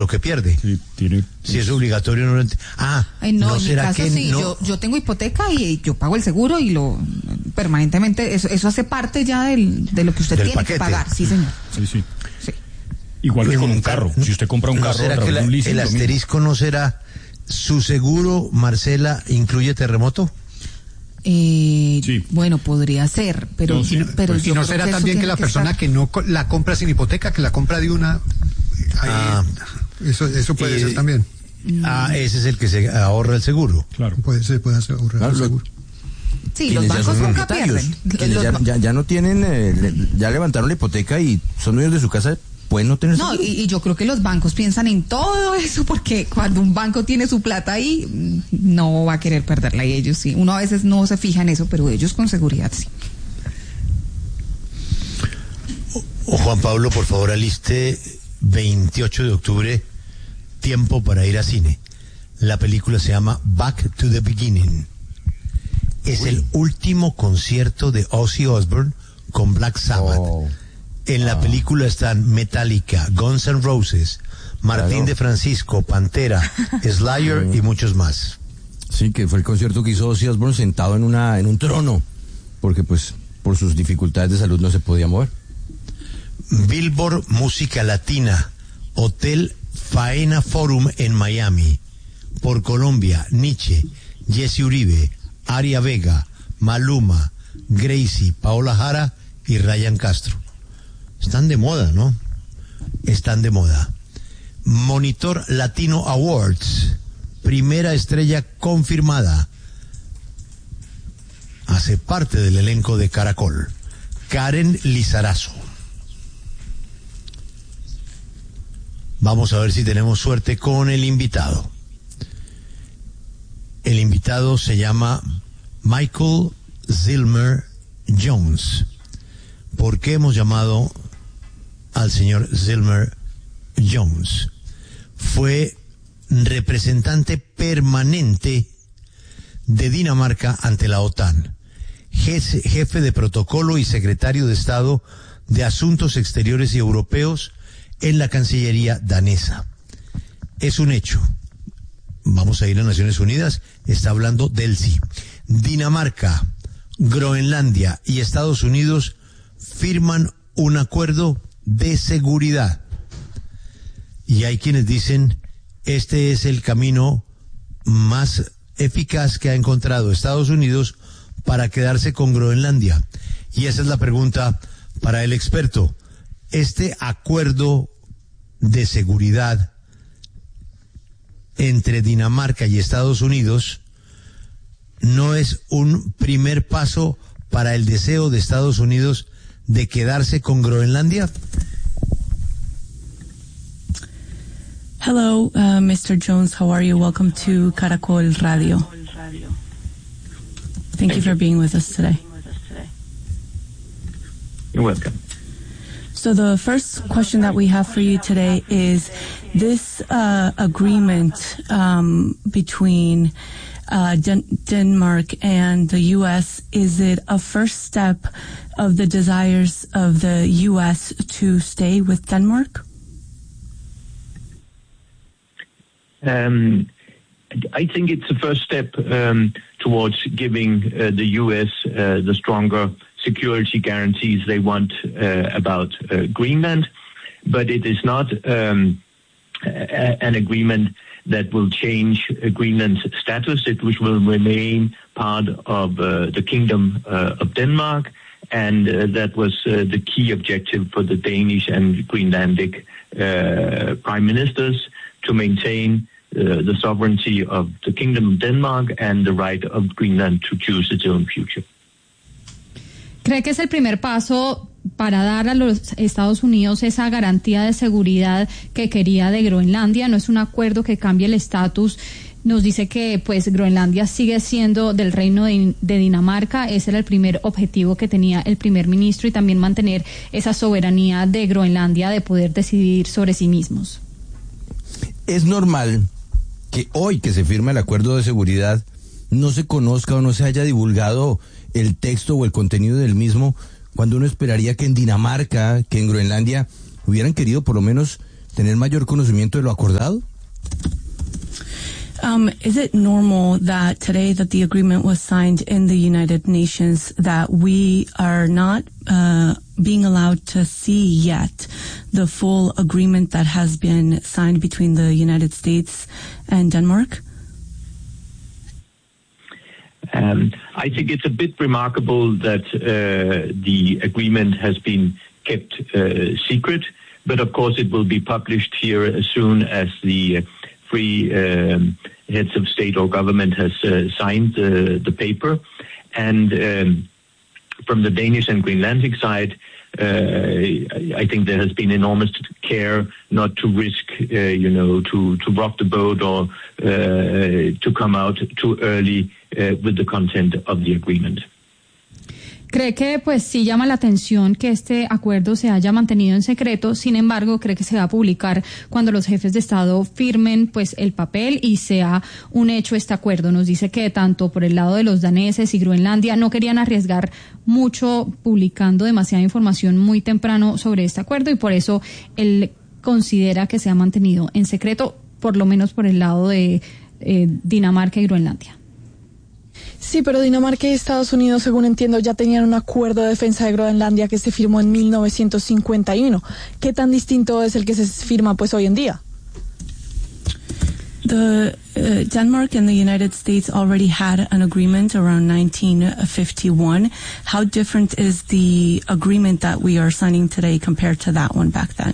que pierde. Sí, tiene... Si es obligatorio, no. Ay, no, en será mi caso que sí, no. yo tengo hipoteca y yo pago el seguro y lo permanentemente, eso hace parte ya de lo que usted Del tiene paquete. que pagar, sí señor. Sí. Sí. Igual que con un carro. Si usted compra un ¿No carro será a través que de un leasing, el lo mismo. asterisco no será su seguro, Marcela, incluye terremoto? Sí. Bueno, podría ser, pero, No, sí. pero Pues, yo y no creo será que eso también que tiene la persona estar- que no la compra sin hipoteca, que la compra de una... Ahí, eso puede ser también. Ese es el que se ahorra el seguro. Claro. Puede hacer ahorrar Claro, el seguro. Sí, los quienes ya bancos son nunca propietarios, pierden. quienes ya no tienen, ya levantaron la hipoteca y son dueños de su casa, pueden no tener No, seguro. y yo creo que los bancos piensan en todo eso porque cuando un banco tiene su plata ahí, no va a querer perderla y ellos sí. Uno a veces no se fija en eso, pero ellos con seguridad sí. Juan Pablo, por favor, aliste 28 de octubre, tiempo para ir a cine. La película se llama Back to the Beginning. Es el último concierto de Ozzy Osbourne con Black Sabbath. En la película están Metallica, Guns N' Roses, Martín Claro. de Francisco, Pantera, Slayer y muchos más. Sí, que fue el concierto que hizo Ozzy Osbourne sentado en un trono, porque pues por sus dificultades de salud no se podía mover. Billboard Música Latina, Hotel Faena Forum en Miami. Por Colombia, Nietzsche, Jesse Uribe, Aria Vega, Maluma, Gracie, Paola Jara y Ryan Castro. Están de moda, ¿no? Están de moda. Monitor Latino Awards, primera estrella confirmada. Hace parte del elenco de Caracol, Karen Lizarazo. Vamos a ver si tenemos suerte con el invitado. El invitado se llama Michael Zilmer Jones. ¿Por qué hemos llamado al señor Zilmer Jones? Fue representante permanente de Dinamarca ante la OTAN, jefe de protocolo y secretario de Estado de Asuntos Exteriores y Europeos en la Cancillería danesa. Es un hecho. Vamos a ir a Naciones Unidas, está hablando del sí. Dinamarca, Groenlandia y Estados Unidos firman un acuerdo de seguridad. Y hay quienes dicen, este es el camino más eficaz que ha encontrado Estados Unidos para quedarse con Groenlandia. Y esa es la pregunta para el experto. Este acuerdo de seguridad entre Dinamarca y Estados Unidos no es un primer paso para el deseo de Estados Unidos de quedarse con Groenlandia. Hello, Mr. Jones. How are you? Welcome to Caracol Radio. Thank you for being with us today. You're welcome. So the first question that we have for you today is this agreement between Denmark and the U.S., is it a first step of the desires of the U.S. to stay with Denmark? I think it's the first step towards giving the U.S. the stronger security guarantees they want about Greenland, but it is not an agreement that will change Greenland's status. It will remain part of the Kingdom of Denmark, and that was the key objective for the Danish and Greenlandic prime ministers, to maintain the sovereignty of the Kingdom of Denmark and the right of Greenland to choose its own future. ¿Cree que es el primer paso para dar a los Estados Unidos esa garantía de seguridad que quería de Groenlandia? No es un acuerdo que cambie el estatus. Nos dice que pues Groenlandia sigue siendo del reino de Dinamarca. Ese era el primer objetivo que tenía el primer ministro, y también mantener esa soberanía de Groenlandia de poder decidir sobre sí mismos. Es normal que hoy que se firma el acuerdo de seguridad no se conozca o no se haya divulgado el texto o el contenido del mismo, cuando uno esperaría que en Dinamarca, que en Groenlandia hubieran querido por lo menos tener mayor conocimiento de lo acordado? Is it normal that today that the agreement was signed in the United Nations that we are not being allowed to see yet the full agreement that has been signed between the United States and Denmark? I think it's a bit remarkable that the agreement has been kept secret, but of course it will be published here as soon as the three heads of state or government has signed the paper. And from the Danish and Greenlandic side, I think there has been enormous care not to risk, to rock the boat or to come out too early with the content of the agreement. Cree que pues sí llama la atención que este acuerdo se haya mantenido en secreto, sin embargo cree que se va a publicar cuando los jefes de Estado firmen pues el papel y sea un hecho este acuerdo. Nos dice que tanto por el lado de los daneses y Groenlandia no querían arriesgar mucho publicando demasiada información muy temprano sobre este acuerdo y por eso él considera que se ha mantenido en secreto, por lo menos por el lado de Dinamarca y Groenlandia. Sí, pero Dinamarca y Estados Unidos, según entiendo, ya tenían un acuerdo de defensa de Groenlandia que se firmó en 1951. ¿Qué tan distinto es el que se firma pues hoy en día? The Denmark and the United States already had an agreement around 1951. How different is the agreement that we are signing today compared to that one back then?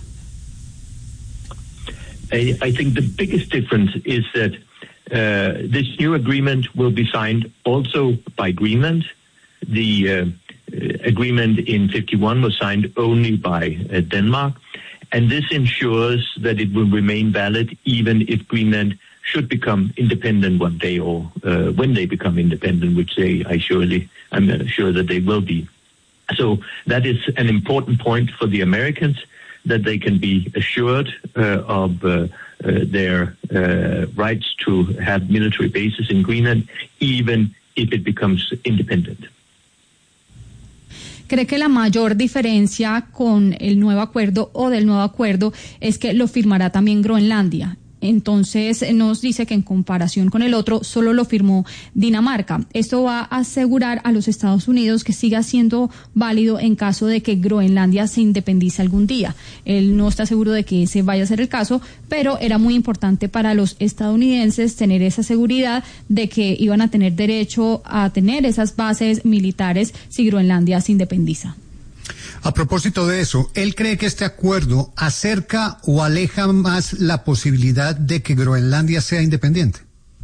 I think the biggest difference is that this new agreement will be signed also by Greenland. The agreement in 51 was signed only by Denmark, and this ensures that it will remain valid even if Greenland should become independent one day or when they become independent, which I'm sure that they will be. So that is an important point for the Americans, that they can be assured of their rights to have military bases in Greenland, even if it becomes independent. Cree que la mayor diferencia con el nuevo acuerdo o del nuevo acuerdo es que lo firmará también Groenlandia. Entonces nos dice que en comparación con el otro solo lo firmó Dinamarca. Esto va a asegurar a los Estados Unidos que siga siendo válido en caso de que Groenlandia se independice algún día. Él no está seguro de que ese vaya a ser el caso, pero era muy importante para los estadounidenses tener esa seguridad de que iban a tener derecho a tener esas bases militares si Groenlandia se independiza. A propósito de eso, ¿él cree que este acuerdo acerca o aleja más la posibilidad de que Groenlandia sea independiente?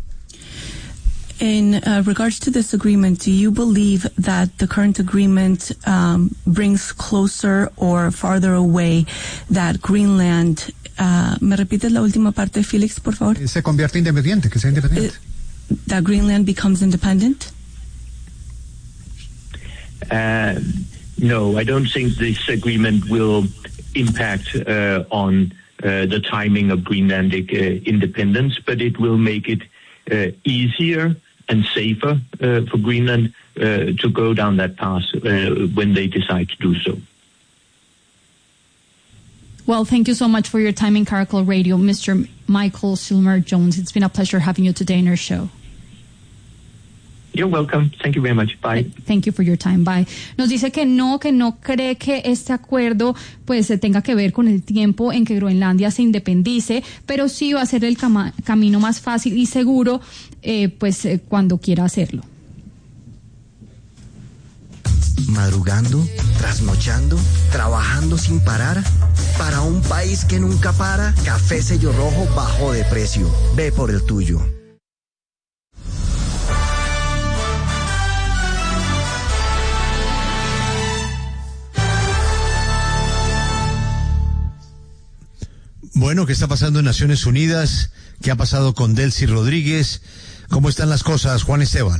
In regards to this agreement, do you believe that the current agreement brings closer or farther away that Greenland... ¿Me repites la última parte, Felix, por favor? Se convierte independiente, que sea independiente. That Greenland becomes independent? No, I don't think this agreement will impact on the timing of Greenlandic independence, but it will make it easier and safer for Greenland to go down that path when they decide to do so. Well, thank you so much for your time in Caracol Radio, Mr. Michael Zillmer-Jones. It's been a pleasure having you today in our show. You're welcome. Thank you very much. Bye. Thank you for your time. Bye. Nos dice que no cree que este acuerdo pues tenga que ver con el tiempo en que Groenlandia se independice, pero sí va a ser el camino más fácil y seguro cuando quiera hacerlo. Madrugando, trasnochando, trabajando sin parar. Para un país que nunca para, Café Sello Rojo bajó de precio. Ve por el tuyo. Bueno, ¿qué está pasando en Naciones Unidas? ¿Qué ha pasado con Delcy Rodríguez? ¿Cómo están las cosas, Juan Esteban?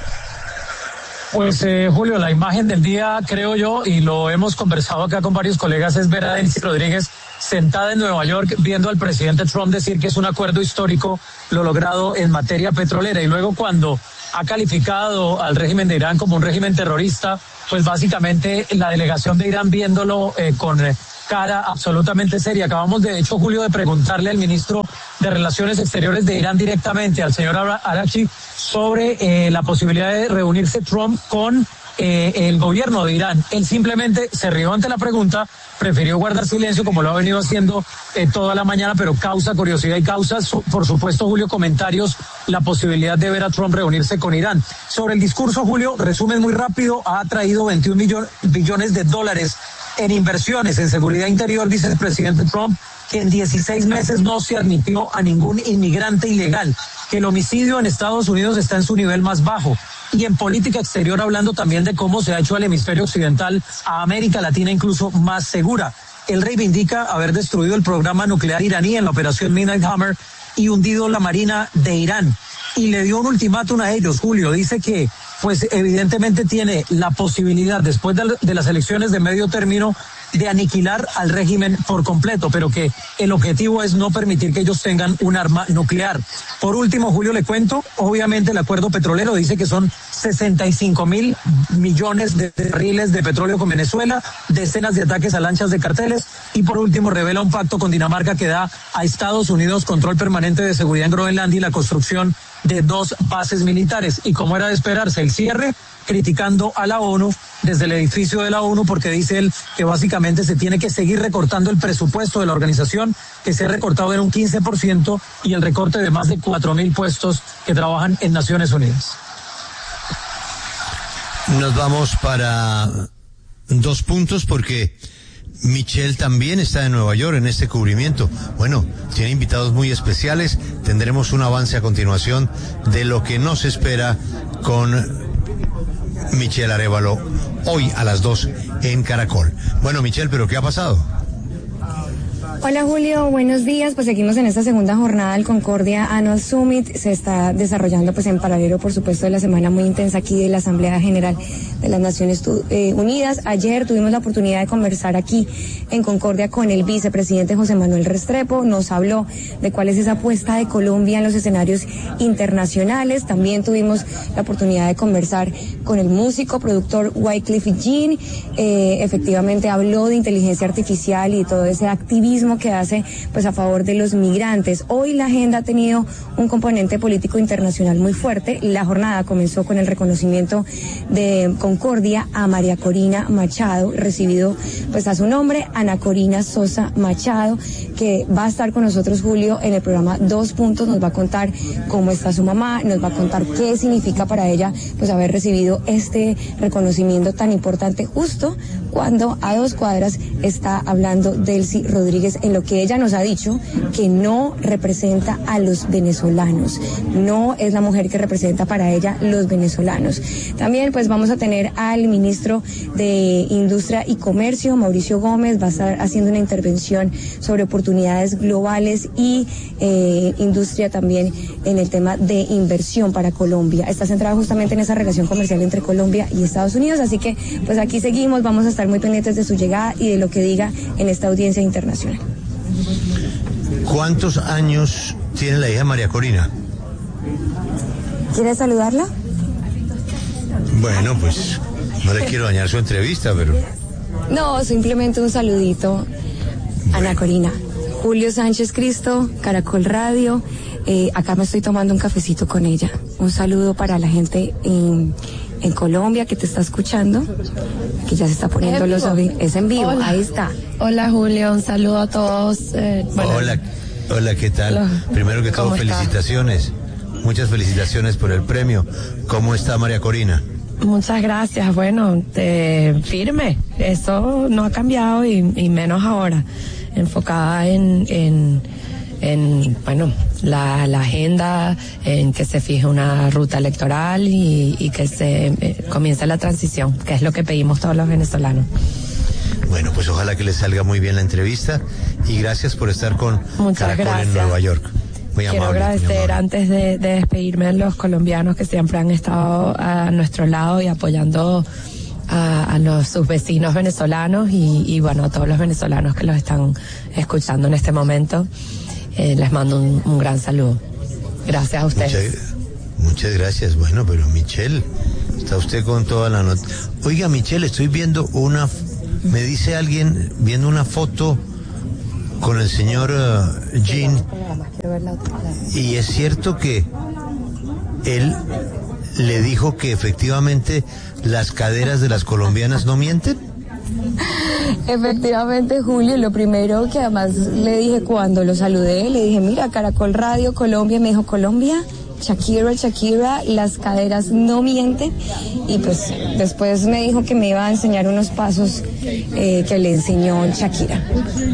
Pues, Julio, la imagen del día, creo yo, y lo hemos conversado acá con varios colegas, es ver a Delcy Rodríguez sentada en Nueva York viendo al presidente Trump decir que es un acuerdo histórico lo logrado en materia petrolera. Y luego cuando ha calificado al régimen de Irán como un régimen terrorista, pues básicamente la delegación de Irán viéndolo con cara absolutamente seria. Acabamos de hecho, Julio, de preguntarle al ministro de Relaciones Exteriores de Irán directamente, al señor Araghchi, sobre la posibilidad de reunirse Trump con el gobierno de Irán. Él simplemente se rió ante la pregunta, prefirió guardar silencio como lo ha venido haciendo toda la mañana, pero causa curiosidad y causa, por supuesto, Julio, comentarios, la posibilidad de ver a Trump reunirse con Irán. Sobre el discurso, Julio, resumen muy rápido, ha traído 21 billones de dólares en inversiones en seguridad interior, dice el presidente Trump, que en 16 meses no se admitió a ningún inmigrante ilegal, que el homicidio en Estados Unidos está en su nivel más bajo. Y en política exterior, hablando también de cómo se ha hecho al hemisferio occidental, a América Latina incluso más segura. Él reivindica haber destruido el programa nuclear iraní en la operación Midnight Hammer y hundido la marina de Irán. Y le dio un ultimátum a ellos, Julio. Dice que, pues evidentemente tiene la posibilidad, después de las elecciones de medio término, de aniquilar al régimen por completo, pero que el objetivo es no permitir que ellos tengan un arma nuclear. Por último, Julio, le cuento, obviamente el acuerdo petrolero dice que son 65.000 millones de barriles de petróleo con Venezuela, decenas de ataques a lanchas de carteles, y por último revela un pacto con Dinamarca que da a Estados Unidos control permanente de seguridad en Groenlandia y la construcción de 2 bases militares. Y como era de esperarse, el cierre criticando a la ONU desde el edificio de la ONU, porque dice él que básicamente se tiene que seguir recortando el presupuesto de la organización, que se ha recortado en un 15%, y el recorte de más de 4.000 puestos que trabajan en Naciones Unidas. Nos vamos para 2 puntos porque Michelle también está en Nueva York en este cubrimiento. Bueno, tiene invitados muy especiales. Tendremos un avance a continuación de lo que nos espera con Michelle Arévalo hoy a las 2 en Caracol. Bueno, Michelle, ¿pero qué ha pasado? Hola Julio, buenos días. Pues seguimos en esta segunda jornada del Concordia Annual Summit. Se está desarrollando pues en paralelo, por supuesto, de la semana muy intensa aquí de la Asamblea General de las Naciones Unidas. Ayer tuvimos la oportunidad de conversar aquí en Concordia con el vicepresidente José Manuel Restrepo. Nos habló de cuál es esa apuesta de Colombia en los escenarios internacionales. También tuvimos la oportunidad de conversar con el músico, productor Wyclef Jean. Efectivamente habló de inteligencia artificial y todo ese activismo que hace pues a favor de los migrantes. Hoy la agenda ha tenido un componente político internacional muy fuerte. La jornada comenzó con el reconocimiento de Concordia a María Corina Machado, recibido pues a su nombre, Ana Corina Sosa Machado, que va a estar con nosotros, Julio, en el programa 2 Puntos. Nos va a contar cómo está su mamá, nos va a contar qué significa para ella pues haber recibido este reconocimiento tan importante justo cuando a 2 cuadras está hablando Delcy Rodríguez, en lo que ella nos ha dicho que no representa a los venezolanos, no es la mujer que representa para ella los venezolanos. También pues vamos a tener al ministro de Industria y Comercio, Mauricio Gómez, va a estar haciendo una intervención sobre oportunidades globales y industria también en el tema de inversión para Colombia. Está centrado justamente en esa relación comercial entre Colombia y Estados Unidos, así que pues aquí seguimos, vamos a estar muy pendientes de su llegada y de lo que diga en esta audiencia internacional. ¿Cuántos años tiene la hija María Corina? ¿Quieres saludarla? Bueno, pues no le quiero dañar su entrevista, pero... No, simplemente un saludito. Bueno. Ana Corina. Julio Sánchez Cristo, Caracol Radio. Acá me estoy tomando un cafecito con ella. Un saludo para la gente en Colombia que te está escuchando, que ya se está poniendo los audífonos. Es en vivo. Hola. Ahí está. Hola Julio, un saludo a todos. Hola, ¿qué tal? Hola. Primero que todo, felicitaciones. Muchas felicitaciones por el premio. ¿Cómo está María Corina? Muchas gracias. Bueno, firme. Eso no ha cambiado y menos ahora. Enfocada en la agenda, en que se fije una ruta electoral y que se comience la transición, que es lo que pedimos todos los venezolanos. Bueno, pues ojalá que les salga muy bien la entrevista y gracias por estar con Caracol en Nueva York. Muy Quiero amable, agradecer antes de despedirme a los colombianos que siempre han estado a nuestro lado y apoyando a sus vecinos venezolanos y bueno, a todos los venezolanos que los están escuchando en este momento. Les mando un gran saludo. Gracias a ustedes. Muchas gracias. Bueno, pero Michelle, está usted con toda la nota. Oiga, Michelle, estoy viendo una Me dice alguien, viendo una foto con el señor Jean, y es cierto que él le dijo que efectivamente las caderas de las colombianas no mienten. Efectivamente, Julio, lo primero que además le dije cuando lo saludé, le dije, mira, Caracol Radio, Colombia, me dijo, Colombia, Shakira, las caderas no mienten, y pues después me dijo que me iba a enseñar unos pasos que le enseñó Shakira.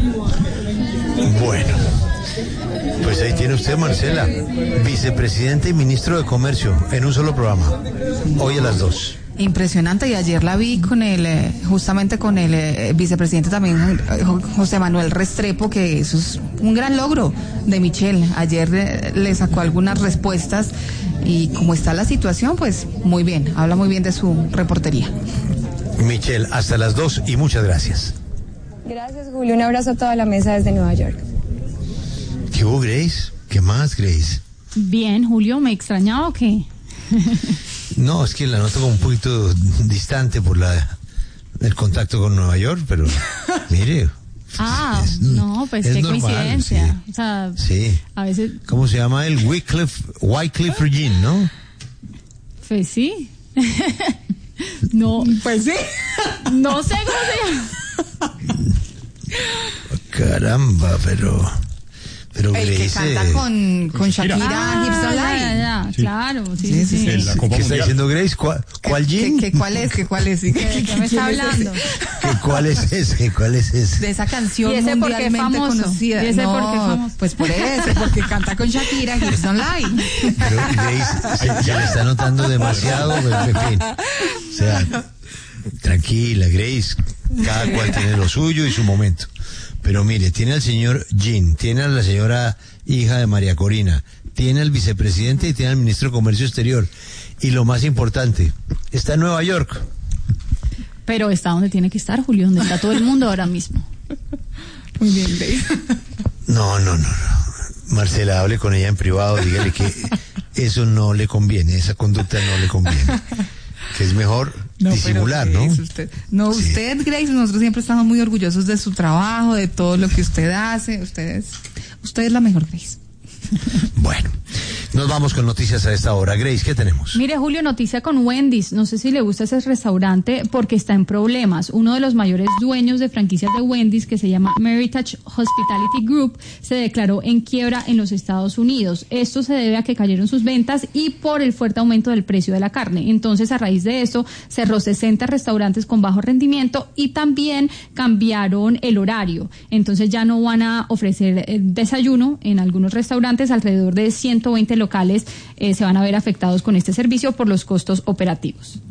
Bueno, pues ahí tiene usted, Marcela, vicepresidente y ministro de Comercio, en un solo programa, hoy a las 2. Impresionante, y ayer la vi con justamente con el vicepresidente también, José Manuel Restrepo, que eso es un gran logro de Michelle. Ayer le sacó algunas respuestas, y como está la situación, pues muy bien, habla muy bien de su reportería. Michelle, hasta las 2 y muchas gracias. Gracias, Julio, un abrazo a toda la mesa desde Nueva York. ¿Qué hubo, Grace? ¿Qué más, Grace? Bien, Julio, ¿me extrañaba o qué? No, es que la noto como un poquito distante por el contacto con Nueva York, pero mire. No, pues qué normal, coincidencia. Sí. O sea, sí. A veces. ¿Cómo se llama el Wycliffe Jean, no? Pues sí. No, pues sí. No sé cómo se llama. Caramba, pero el Grace, que canta con Shakira, Gibson Live. Sí. Claro, sí. ¿Qué está diciendo Grace? ¿Cuál Jean? ¿Cuál es? ¿Qué me está hablando? ¿Cuál es ese? De esa canción mundialmente conocida. ¿Y ese por qué famoso? Pues por eso, porque canta con Shakira, Gibson Live. Pero Grace se le está notando demasiado, en fin. O sea, tranquila, Grace, cada cual tiene lo suyo y su momento. Pero mire, tiene al señor Jean, tiene a la señora hija de María Corina, tiene al vicepresidente y tiene al ministro de Comercio Exterior. Y lo más importante, está en Nueva York. Pero está donde tiene que estar, Julio, donde está todo el mundo ahora mismo. Muy bien, Grace. No. Marcela, hable con ella en privado, dígale que eso no le conviene, esa conducta no le conviene. Que es mejor disimular, ¿no? Usted, Grace, nosotros siempre estamos muy orgullosos de su trabajo, de todo lo que usted hace. Usted es la mejor, Grace. Bueno, nos vamos con noticias a esta hora. Grace, ¿qué tenemos? Mire, Julio, noticia con Wendy's. No sé si le gusta ese restaurante porque está en problemas. Uno de los mayores dueños de franquicias de Wendy's, que se llama Meritage Hospitality Group, se declaró en quiebra en los Estados Unidos. Esto se debe a que cayeron sus ventas y por el fuerte aumento del precio de la carne. Entonces, a raíz de esto, cerró 60 restaurantes con bajo rendimiento y también cambiaron el horario. Entonces, ya no van a ofrecer desayuno en algunos restaurantes. Alrededor de 120 locales se van a ver afectados con este servicio por los costos operativos.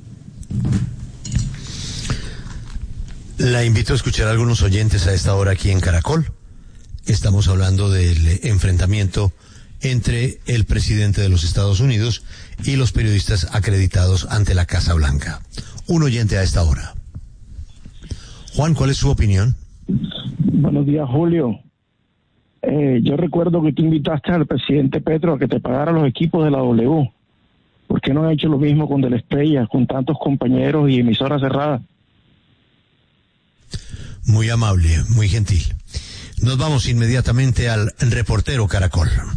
La invito a escuchar a algunos oyentes a esta hora aquí en Caracol. Estamos hablando del enfrentamiento entre el presidente de los Estados Unidos y los periodistas acreditados ante la Casa Blanca. Un oyente a esta hora. Juan, ¿cuál es su opinión? Buenos días, Julio. Yo recuerdo que tú invitaste al presidente Petro a que te pagara los equipos de la W. ¿Por qué no ha hecho lo mismo con De la Estrella, con tantos compañeros y emisoras cerradas? Muy amable, muy gentil. Nos vamos inmediatamente al reportero Caracol.